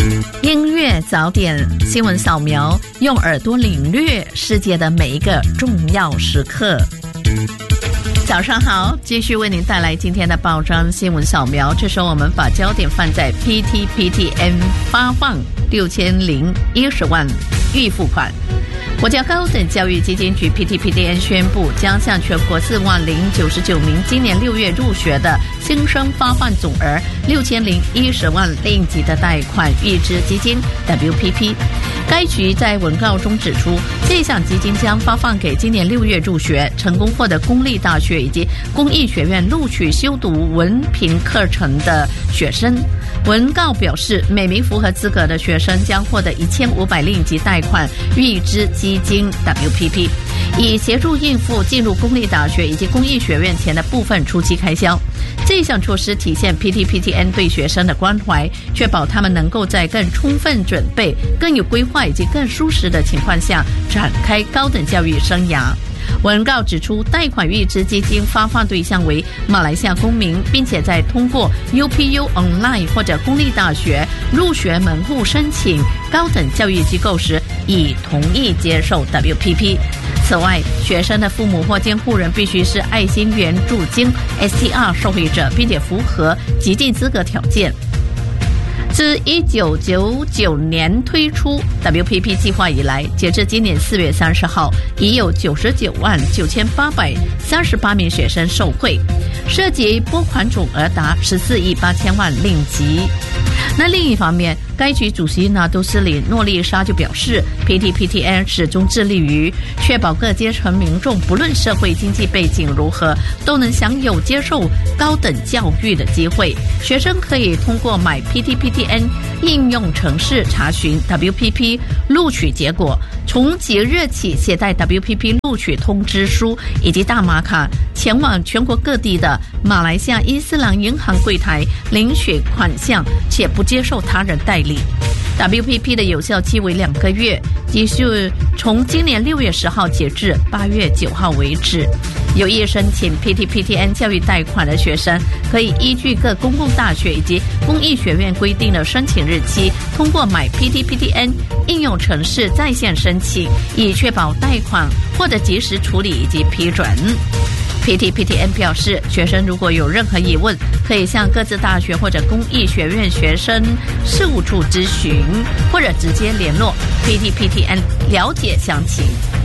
音乐早点新闻扫描，用耳朵领略世界的每一个重要时刻。早上好，继续为您带来今天的报章新闻扫描。这时候我们把焦点放在 PTPTN 发放6010万预付款。国家高等教育基金局 PTPTN 宣布，将向全国40099名今年6月入学的新生发放总额6010万令吉的贷款预支基金 WPP。 该局在文告中指出，这项基金将发放给今年6月入学成功获得公立大学以及工艺学院录取修读文凭课程的学生。文告表示，每名符合资格的学生将获得1500令吉贷款预支基金 WPP， 以协助应付进入公立大学以及工艺学院前的部分初期开销。这项措施体现 PTPTN 对学生的关怀，确保他们能够在更充分准备、更有规划以及更舒适的情况下展开高等教育生涯。文告指出，贷款预支基金发放对象为马来西亚公民，并且在通过 UPU Online 或者公立大学入学门户申请高等教育机构时，已同意接受 WPP。 此外，学生的父母或监护人必须是爱心援助金 STR 受惠者，并且符合既定资格条件。自1999年推出 WPP 计划以来，截至今年4月30号，已有999838名学生受惠，涉及拨款总额达14亿8千万令吉。那另一方面，该局主席纳杜斯里诺丽莎就表示， PTPTN 始终致力于确保各阶层民众不论社会经济背景如何，都能享有接受高等教育的机会。学生可以通过买 PTPTN 应用程式查询 WPP 录取结果，从即日起携带 WPP 录取通知书以及大马卡前往全国各地的马来西亚伊斯兰银行柜台领取款项，且不接受他人代理。WPP 的有效期为2个月，即是从今年6月10号截至8月9号为止。有意申请 PTPTN 教育贷款的学生，可以依据各公共大学以及工艺学院规定的申请日期，通过买 PTPTN 应用程式在线申请，以确保贷款获得及时处理以及批准。PTPTN 表示，学生如果有任何疑问，可以向各自大学或者工艺学院学生事务处咨询，或者直接联络 PTPTN 了解详情。